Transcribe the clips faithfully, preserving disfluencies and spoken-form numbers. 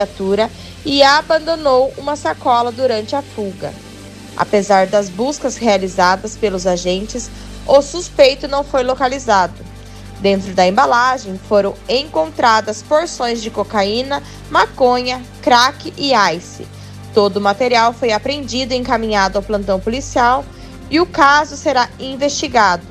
viatura e abandonou uma sacola durante a fuga. Apesar das buscas realizadas pelos agentes, o suspeito não foi localizado. Dentro da embalagem foram encontradas porções de cocaína, maconha, crack e ice. Todo o material foi apreendido e encaminhado ao plantão policial e o caso será investigado.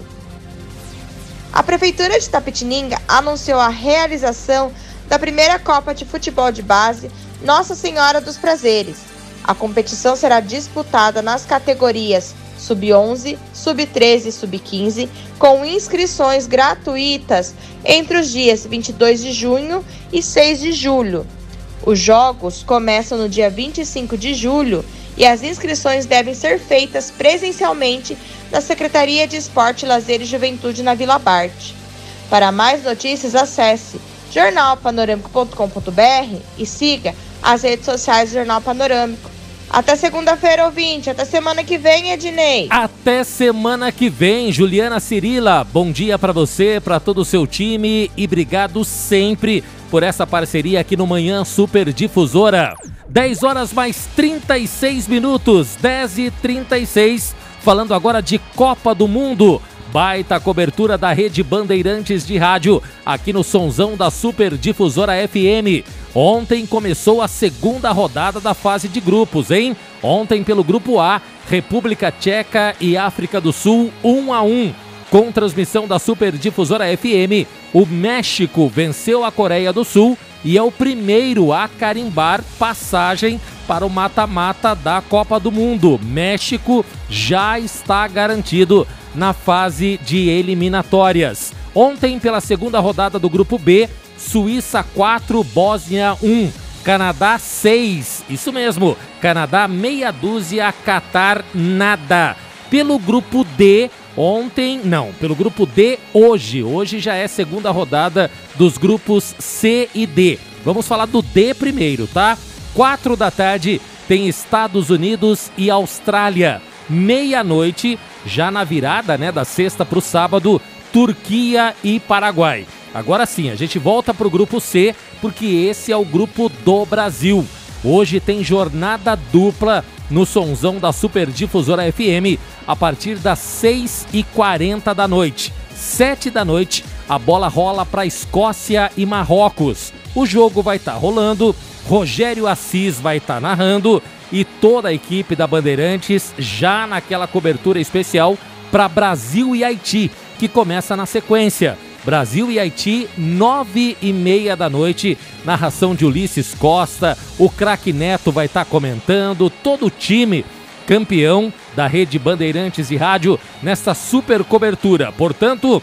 A Prefeitura de Itapetininga anunciou a realização da primeira Copa de Futebol de Base Nossa Senhora dos Prazeres. A competição será disputada nas categorias sub onze, sub treze e sub quinze, com inscrições gratuitas entre os dias vinte e dois de junho e seis de julho. Os jogos começam no dia vinte e cinco de julho e as inscrições devem ser feitas presencialmente na Secretaria de Esporte, Lazer e Juventude na Vila Bart. Para mais notícias, acesse jornal panorâmico ponto com ponto br e siga as redes sociais do Jornal Panorâmico. Até segunda-feira, ouvinte. Até semana que vem, Ednei. Até semana que vem, Juliana Cirila. Bom dia para você, para todo o seu time e obrigado sempre por essa parceria aqui no Manhã Super Difusora. dez horas mais trinta e seis minutos, dez e trinta e seis, falando agora de Copa do Mundo. Baita cobertura da Rede Bandeirantes de Rádio, aqui no Sonzão da Super Difusora F M. Ontem começou a segunda rodada da fase de grupos, hein? Ontem pelo Grupo A, República Tcheca e África do Sul, um a um. Com transmissão da Super Difusora F M, o México venceu a Coreia do Sul e é o primeiro a carimbar passagem para o mata-mata da Copa do Mundo. México já está garantido na fase de eliminatórias. Ontem, pela segunda rodada do Grupo B, Suíça quatro, Bósnia um, Canadá seis, isso mesmo, Canadá meia dúzia, Catar nada. Pelo Grupo D, ontem, não, pelo Grupo D hoje, hoje já é segunda rodada dos grupos C e D. Vamos falar do D primeiro, tá? Quatro da tarde tem Estados Unidos e Austrália. Meia-noite, já na virada, né, da sexta para o sábado, Turquia e Paraguai. Agora sim, a gente volta para o Grupo C, porque esse é o grupo do Brasil. Hoje tem jornada dupla no Sonzão da Super Difusora F M, a partir das seis e quarenta da noite. sete da noite, a bola rola para Escócia e Marrocos. O jogo vai estar tá rolando, Rogério Assis vai estar tá narrando e toda a equipe da Bandeirantes já naquela cobertura especial para Brasil e Haiti, que começa na sequência. Brasil e Haiti, nove e meia da noite, narração de Ulisses Costa, o craque Neto vai estar tá comentando, todo o time campeão da Rede Bandeirantes de Rádio nesta super cobertura. Portanto,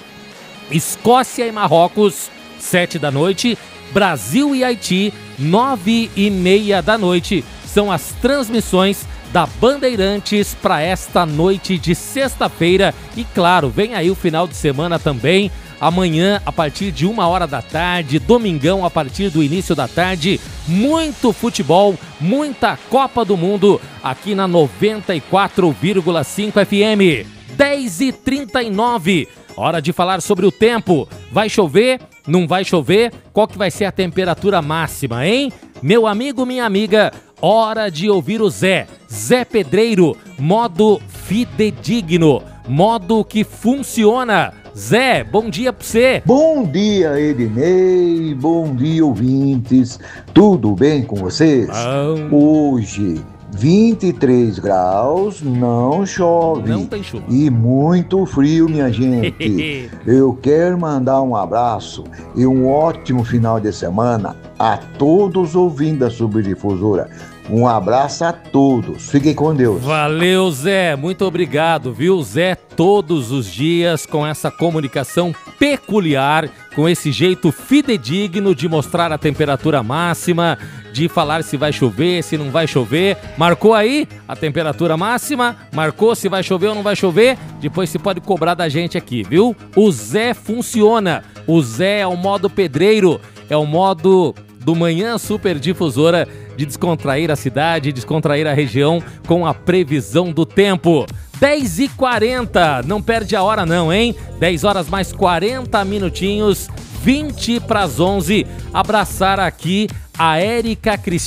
Escócia e Marrocos, sete da noite, Brasil e Haiti, nove e meia da noite, são as transmissões da Bandeirantes para esta noite de sexta-feira. E claro, vem aí o final de semana também. Amanhã, a partir de uma hora da tarde, domingão, a partir do início da tarde, muito futebol, muita Copa do Mundo, aqui na noventa e quatro vírgula cinco F M. dez e trinta e nove, hora de falar sobre o tempo. Vai chover? Não vai chover? Qual que vai ser a temperatura máxima, hein? Meu amigo, minha amiga, hora de ouvir o Zé. Zé Pedreiro, modo fidedigno, modo que funciona. Zé, bom dia pra você. Bom dia, Ednei. Bom dia, ouvintes. Tudo bem com vocês? Bom. Hoje, vinte e três graus, não chove. Não tem chuva. E muito frio, minha gente. Eu quero mandar um abraço e um ótimo final de semana a todos os ouvintes da Subdifusora. Um abraço a todos. Fiquem com Deus. Valeu, Zé. Muito obrigado, viu, Zé? Todos os dias com essa comunicação peculiar, com esse jeito fidedigno de mostrar a temperatura máxima, de falar se vai chover, se não vai chover. Marcou aí a temperatura máxima? Marcou se vai chover ou não vai chover? Depois você pode cobrar da gente aqui, viu? O Zé funciona. O Zé é o modo pedreiro, é o modo do Manhã Super Difusora de descontrair a cidade, descontrair a região com a previsão do tempo. dez e quarenta, não perde a hora não, hein? dez horas mais quarenta minutinhos, vinte para as onze. Abraçar aqui a Érica Cristina.